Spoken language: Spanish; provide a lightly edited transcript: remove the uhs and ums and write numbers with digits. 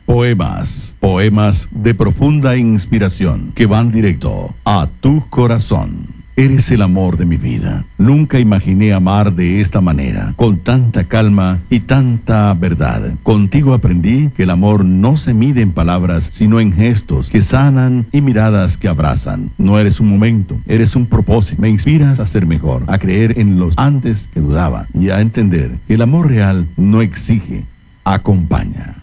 Poemas de profunda inspiración que van directo a tu corazón. Eres el amor de mi vida. Nunca imaginé amar de esta manera, con tanta calma y tanta verdad. Contigo aprendí que el amor no se mide en palabras, sino en gestos que sanan y miradas que abrazan. No eres un momento, eres un propósito. Me inspiras a ser mejor, a creer en los antes que dudaba y a entender que el amor real no exige, acompaña.